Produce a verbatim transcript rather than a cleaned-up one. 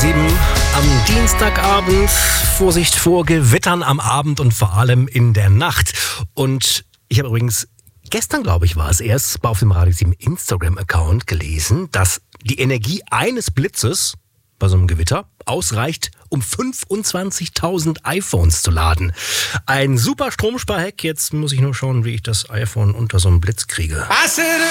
sieben am Dienstagabend. Vorsicht vor Gewittern am Abend und vor allem in der Nacht. Und ich habe übrigens gestern, glaube ich, war es erst, auf dem Radio sieben Instagram-Account gelesen, dass die Energie eines Blitzes bei so einem Gewitter ausreicht, um fünfundzwanzigtausend iPhones zu laden. Ein super Stromsparhack. Jetzt muss ich nur schauen, wie ich das iPhone unter so einem Blitz kriege.